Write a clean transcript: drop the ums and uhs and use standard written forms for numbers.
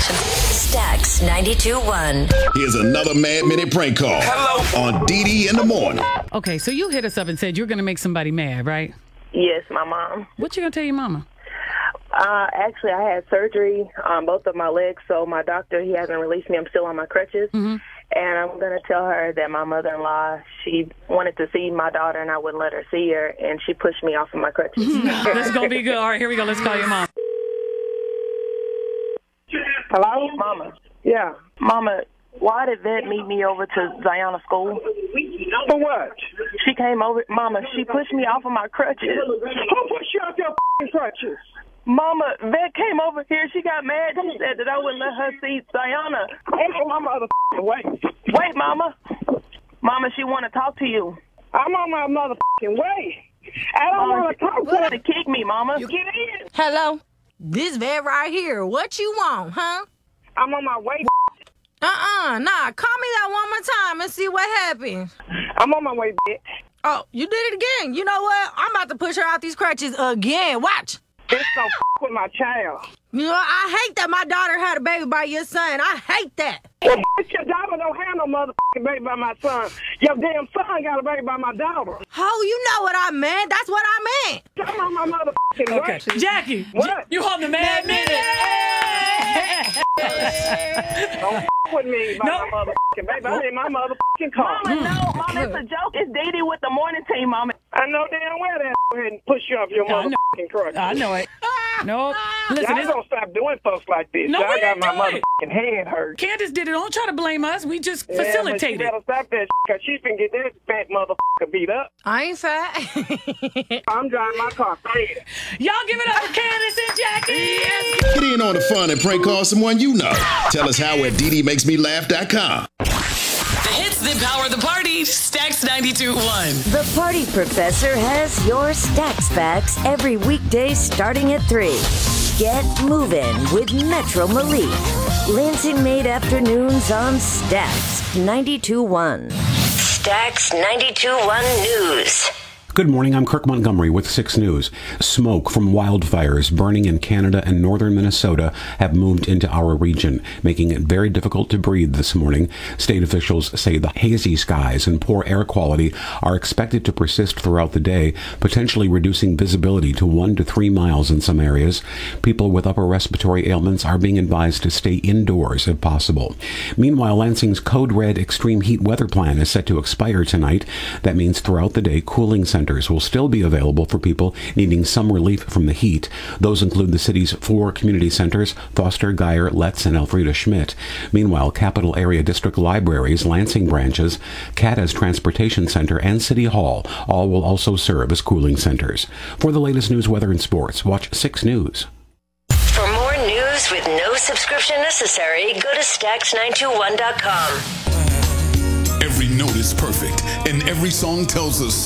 station. Stacks 92.1. Here's another Mad Minute prank call. Hello. On DD in the morning. Okay, so you hit us up and said you're going to make somebody mad, right? Yes, my mom. What you going to tell your mama? Actually, I had surgery on both of my legs, so my doctor, he hasn't released me. I'm still on my crutches. Mm-hmm. And I'm going to tell her that my mother-in-law, she wanted to see my daughter, and I wouldn't let her see her, and she pushed me off of my crutches. This is going to be good. All right, here we go. Let's call your mom. Hello? Mama. Yeah. Mama, why did Vet meet me over to Ziona school? For what? She came over. Mama, she pushed me off of my crutches. Who pushed you off your crutches? Mama, Vet came over here. She got mad. She said that I wouldn't let her see Ziona. I'm on my motherfucking way. Wait, Mama. Mama, she want to talk to you. I'm on my motherfucking way. I don't want to talk to her. To kick me, Mama. You get in. Hello? This vet right here. What you want, huh? I'm on my way. Nah. Call me that one more time and see what happens. I'm on my way, bitch. Oh, you did it again. You know what? I'm about to push her out these crutches again. Watch. Bitch don't with my child. You know, I hate that my daughter had a baby by your son. I hate that. Well, bitch, your daughter don't have no motherfucking baby by my son. Your damn son got a baby by my daughter. Oh, you know what I meant. That's what I meant. I'm on my motherfucking Okay. way. Jackie. What? You on the Mad Minute. Don't with me by my motherfucking baby. I'm in my motherfucking car. Mama, no. Mama, it's a joke. It's Dee Dee with the morning team, Mama. I know damn well that go ahead and push you off your motherfucking crutches. I know it. No. Listen, Y'all gonna stop doing folks like this. No, Y'all we got ain't my doing it. motherfucking head hurt. Candace did it. Don't try to blame us. We just Yeah, but you facilitated. better stop that because she can get that fat motherfucker beat up. I ain't fat. I'm driving my car fast. Y'all give it up for Candace and Jackie. Yes. Get in on the fun and prank call someone you know. Tell us how at DDMakesMeLaugh.com. The hits that power the party. Stacks 92.1. The Party Professor has your Stacks Facts every weekday starting at 3. Get moving with Metro Malik. Lansing Made Afternoons on Stacks 92.1. Stacks 92.1 News. Good morning, I'm Kirk Montgomery with 6 News. Smoke from wildfires burning in Canada and northern Minnesota have moved into our region, making it very difficult to breathe this morning. State officials say the hazy skies and poor air quality are expected to persist throughout the day, potentially reducing visibility to 1 to 3 miles in some areas. People with upper respiratory ailments are being advised to stay indoors if possible. Meanwhile, Lansing's Code Red extreme heat weather plan is set to expire tonight. That means throughout the day, cooling centers will still be available for people needing some relief from the heat. Those include the city's 4 community centers, Foster, Geyer, Letts, and Elfrida Schmidt. Meanwhile, Capital Area District Libraries, Lansing branches, CATA's Transportation Center, and City Hall all will also serve as cooling centers. For the latest news, weather, and sports, watch 6 News. For more news with no subscription necessary, go to Stacks921.com. Every note is perfect, and every song tells us